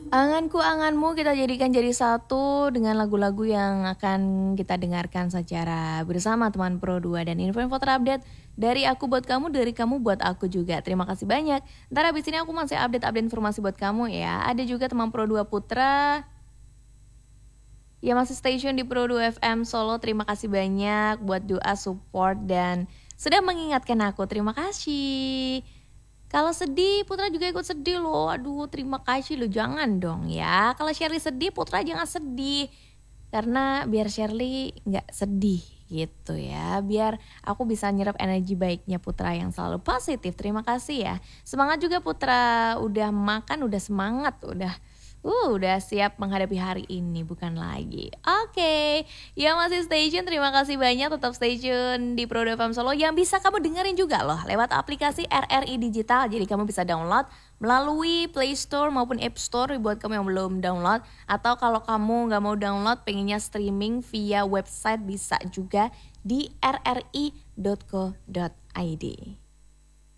Anganku anganmu kita jadikan jadi satu dengan lagu-lagu yang akan kita dengarkan secara bersama teman Pro 2 dan info-info terupdate dari aku buat kamu, dari kamu buat aku juga. Terima kasih banyak. Ntar abis ini aku masih update informasi buat kamu ya. Ada juga teman Pro 2 Putra yang masih station di Pro 2 FM Solo. Terima kasih banyak buat doa, support dan sudah mengingatkan aku. Terima kasih. Kalau sedih, Putra juga ikut sedih loh. Aduh, terima kasih loh. Jangan dong ya. Kalau Shirley sedih, Putra jangan sedih. Karena biar Shirley gak sedih gitu ya. Biar aku bisa nyerap energi baiknya Putra yang selalu positif. Terima kasih ya. Semangat juga Putra. Udah makan, udah semangat, udah siap menghadapi hari ini, bukan lagi. Oke, yang masih station terima kasih banyak, tetap station di Pro 2 FM Solo yang bisa kamu dengerin juga loh lewat aplikasi RRI Digital. Jadi kamu bisa download melalui Play Store maupun App Store buat kamu yang belum download. Atau kalau kamu gak mau download, pengennya streaming via website bisa juga di rri.co.id.